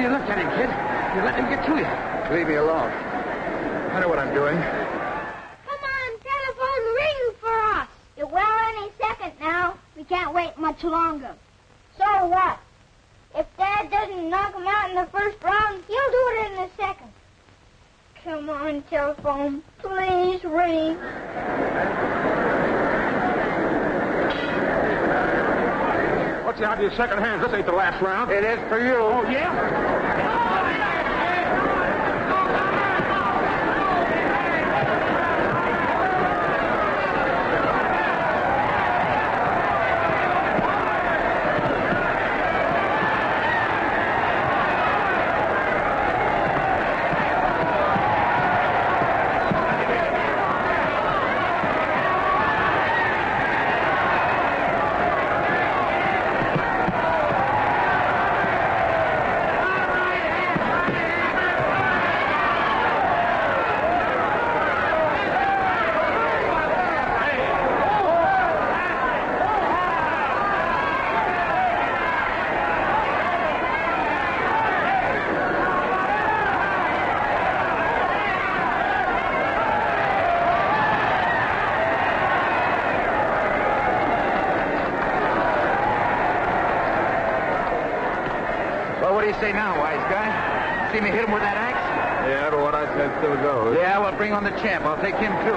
you look at him, kid. You let him get to you. Leave me alone. I know what I'm doing. Come on, telephone ring for us. It will any second now. We can't wait much longer. So what? If Dad doesn't knock him out in the first round, he'll do it in the second. Come on, telephone. Please ring. What's the idea of second hands? This ain't the last round. It is for you. Oh, yeah? Well, what do you say now, wise guy? See me hit him with that axe? Yeah, but what I said still goes. Yeah, well, bring on the champ. I'll take him, too.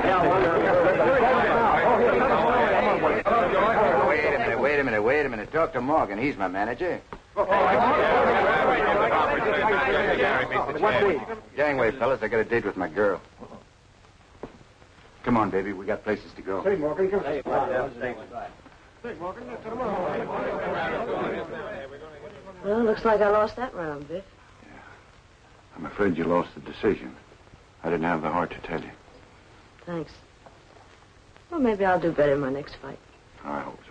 Wait a minute. Talk to Morgan. He's my manager. Gangway, fellas, I got a date with my girl. Come on, baby. We got places to go. Hey, Morgan, come on. Well, looks like I lost that round, Biff. I'm afraid you lost the decision. I didn't have the heart to tell you. Thanks. Well, maybe I'll do better in my next fight. I hope so.